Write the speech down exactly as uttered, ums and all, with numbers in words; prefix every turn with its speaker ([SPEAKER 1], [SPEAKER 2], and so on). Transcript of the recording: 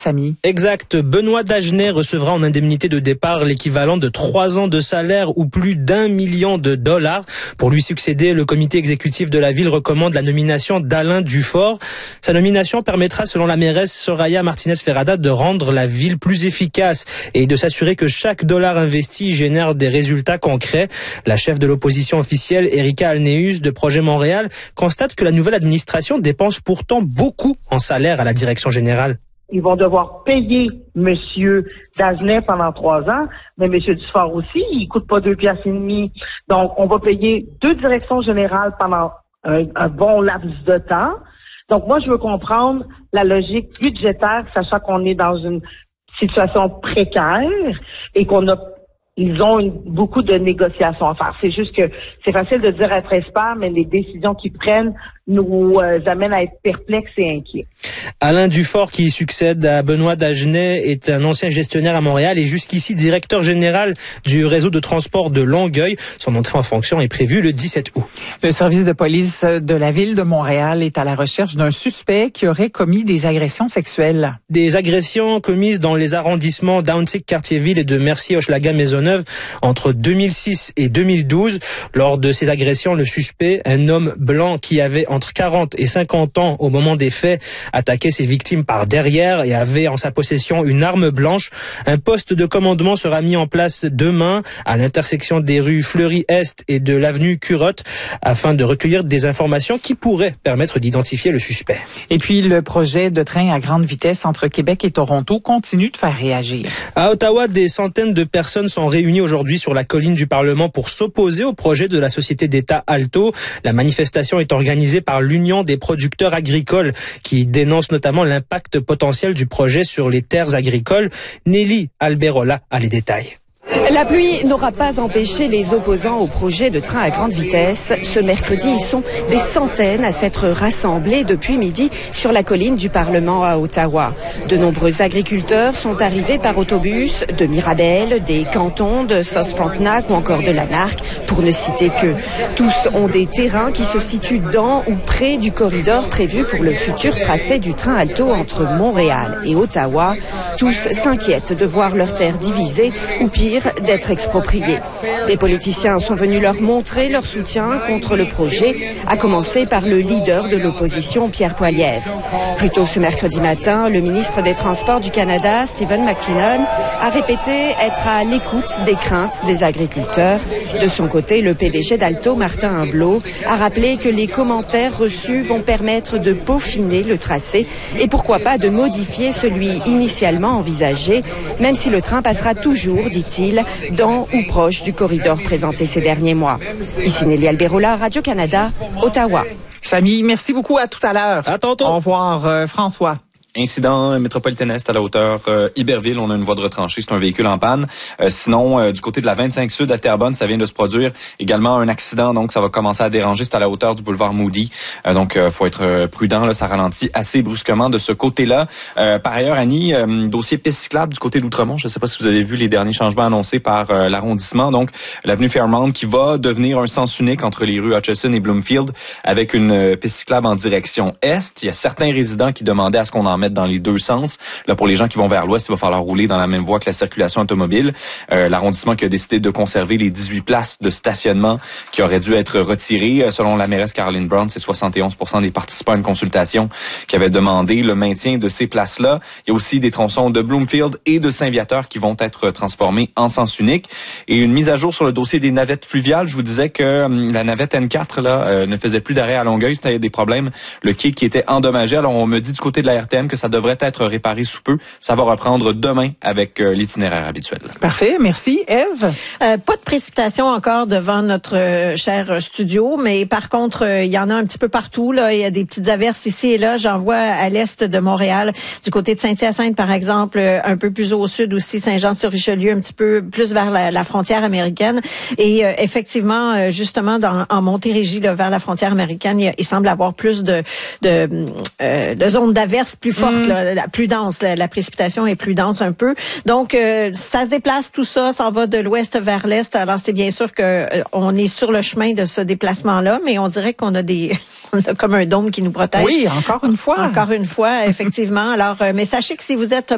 [SPEAKER 1] Samy.
[SPEAKER 2] Exact. Benoît Dagenais recevra en indemnité de départ l'équivalent de trois ans de salaire ou plus d'un million de dollars. Pour lui succéder, le comité exécutif de la ville recommande la nomination d'Alain Dufort. Sa nomination permettra, selon la mairesse Soraya Martinez-Ferrada, de rendre la ville plus efficace et de s'assurer que chaque dollar investi génère des résultats concrets. La chef de l'opposition officielle, Erika Alneus, de Projet Montréal, constate que la nouvelle administration dépense pourtant beaucoup en salaire à la direction générale.
[SPEAKER 3] Ils vont devoir payer Monsieur Dagenais pendant trois ans, mais Monsieur Dufort aussi, il coûte pas deux piastres et demi. Donc, on va payer deux directions générales pendant un, un bon laps de temps. Donc, moi, je veux comprendre la logique budgétaire, sachant qu'on est dans une situation précaire et qu'on a Ils ont une, beaucoup de négociations à faire. C'est juste que c'est facile de dire être expert, mais les décisions qu'ils prennent nous euh, amènent à être perplexes et inquiets.
[SPEAKER 2] Alain Dufort, qui succède à Benoît Dagenais, est un ancien gestionnaire à Montréal et jusqu'ici directeur général du réseau de transport de Longueuil. Son entrée en fonction est prévue le dix-sept août.
[SPEAKER 1] Le service de police de la ville de Montréal est à la recherche d'un suspect qui aurait commis des agressions sexuelles.
[SPEAKER 2] Des agressions commises dans les arrondissements d'Ahuntsic-Cartierville et de Mercier-Hochelaga-Maisonneuve entre deux mille six et deux mille douze. Lors de ces agressions, le suspect, un homme blanc qui avait entre quarante et cinquante ans au moment des faits, attaquait ses victimes par derrière et avait en sa possession une arme blanche. Un poste de commandement sera mis en place demain à l'intersection des rues Fleury-Est et de l'avenue Curotte afin de recueillir des informations qui pourraient permettre d'identifier le suspect.
[SPEAKER 1] Et puis, le projet de train à grande vitesse entre Québec et Toronto continue de faire réagir.
[SPEAKER 2] À Ottawa, des centaines de personnes sont réunies aujourd'hui sur la colline du Parlement pour s'opposer au projet de la société d'État Alto. La manifestation est organisée par l'Union des producteurs agricoles qui dénonce notamment l'impact potentiel du projet sur les terres agricoles. Nelly Alberola a les détails.
[SPEAKER 4] La pluie n'aura pas empêché les opposants au projet de train à grande vitesse. Ce mercredi, ils sont des centaines à s'être rassemblés depuis midi sur la colline du Parlement à Ottawa. De nombreux agriculteurs sont arrivés par autobus de Mirabel, des cantons de South-Frontenac ou encore de Lanark, pour ne citer que. Tous ont des terrains qui se situent dans ou près du corridor prévu pour le futur tracé du train Alto entre Montréal et Ottawa. Tous s'inquiètent de voir leurs terres divisées ou pire, d'être expropriés. Des politiciens sont venus leur montrer leur soutien contre le projet, à commencer par le leader de l'opposition, Pierre Poilievre. Plus tôt ce mercredi matin, le ministre des Transports du Canada, Stephen McKinnon, a répété être à l'écoute des craintes des agriculteurs. De son côté, le P D G d'Alto, Martin Humblot, a rappelé que les commentaires reçus vont permettre de peaufiner le tracé et pourquoi pas de modifier celui initialement envisagé, même si le train passera toujours, dit-il, dans ou proche du corridor présenté ces derniers mois. Ici Nelly Alberola, Radio-Canada, Ottawa.
[SPEAKER 1] Samy, merci beaucoup. À tout à l'heure.
[SPEAKER 2] À tantôt.
[SPEAKER 1] Au revoir, euh, François.
[SPEAKER 5] Incident métropolitain est à la hauteur euh, Iberville, on a une voie de retranchée, c'est un véhicule en panne. Euh, sinon, euh, du côté de la vingt-cinq Sud à Terrebonne, ça vient de se produire également un accident, donc ça va commencer à déranger, c'est à la hauteur du boulevard Moody. Euh, donc, euh, faut être euh, prudent, là, ça ralentit assez brusquement de ce côté-là. Euh, par ailleurs, Annie, euh, dossier piste cyclable du côté d'Outremont, je ne sais pas si vous avez vu les derniers changements annoncés par euh, l'arrondissement. Donc, l'avenue Fairmount qui va devenir un sens unique entre les rues Hutchison et Bloomfield avec une euh, piste cyclable en direction est. Il y a certains résidents qui demandaient à ce qu'on en mette dans les deux sens. Là, pour les gens qui vont vers l'ouest, il va falloir rouler dans la même voie que la circulation automobile. Euh, l'arrondissement qui a décidé de conserver les dix-huit places de stationnement qui auraient dû être retirées. Euh, selon la mairesse Caroline Brown, c'est soixante et onze pour cent des participants à une consultation qui avaient demandé le maintien de ces places-là. Il y a aussi des tronçons de Bloomfield et de Saint-Viateur qui vont être transformés en sens unique. Et une mise à jour sur le dossier des navettes fluviales. Je vous disais que euh, la navette N quatre là euh, ne faisait plus d'arrêt à Longueuil. C'était des problèmes. Le quai qui était endommagé. Alors, on me dit du côté de la R T M que ça devrait être réparé sous peu. Ça va reprendre demain avec euh, l'itinéraire habituel.
[SPEAKER 1] Parfait. Merci. Ève?
[SPEAKER 6] Euh, pas de précipitation encore devant notre euh, cher studio, mais par contre, il euh, y en a un petit peu partout. Là. Il y a des petites averses ici et là. J'en vois à l'est de Montréal, du côté de Saint-Hyacinthe, par exemple, euh, un peu plus au sud aussi, Saint-Jean-sur-Richelieu, un petit peu plus vers la, la frontière américaine. Et euh, effectivement, euh, justement, dans, en Montérégie, là, vers la frontière américaine, il, il semble avoir plus de, de, euh, de zones d'averses plus fortes, mm. là, la, plus dense. La, la précipitation est plus dense un peu. Donc, euh, ça se déplace, tout ça, ça va de l'ouest vers l'est. Alors, c'est bien sûr que euh, on est sur le chemin de ce déplacement-là, mais on dirait qu'on a des, on a comme un dôme qui nous protège.
[SPEAKER 1] Oui, encore une fois.
[SPEAKER 6] Encore une fois, effectivement. Alors, euh, mais sachez que si vous êtes